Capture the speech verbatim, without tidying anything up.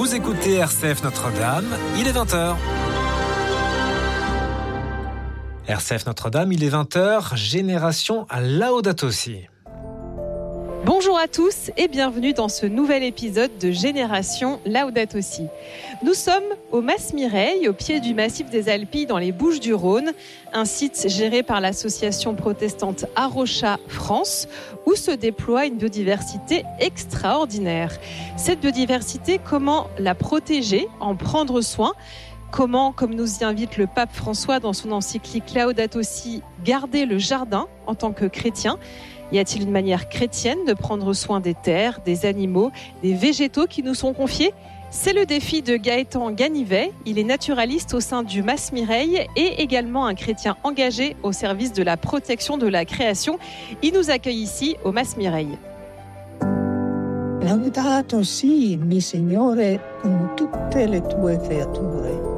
Vous écoutez R C F Notre-Dame, il est vingt heures. R C F Notre-Dame, il est vingt heures, Génération Laudato Si. Bonjour à tous et bienvenue dans ce nouvel épisode de Génération Laudato Si. Nous sommes au Mas Mireille, au pied du massif des Alpilles dans les Bouches-du-Rhône, un site géré par l'association protestante Arocha France, où se déploie une biodiversité extraordinaire. Cette biodiversité, comment la protéger, en prendre soin ? Comment, comme nous y invite le pape François dans son encyclique Laudato Si, garder le jardin en tant que chrétien ? Y a-t-il une manière chrétienne de prendre soin des terres, des animaux, des végétaux qui nous sont confiés ? C'est le défi de Gaëtan Ganivet. Il est naturaliste au sein du Mas Mireille et également un chrétien engagé au service de la protection de la création. Il nous accueille ici au Mas Mireille. Laudato Si, mi Signore, con tutte le tue creature.